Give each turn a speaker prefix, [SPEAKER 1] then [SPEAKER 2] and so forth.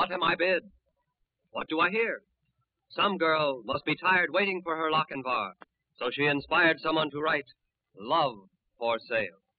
[SPEAKER 1] What am I bid? What do I hear? Some girl must be tired waiting for her Lochinvar, so she inspired someone to write, Love for Sale.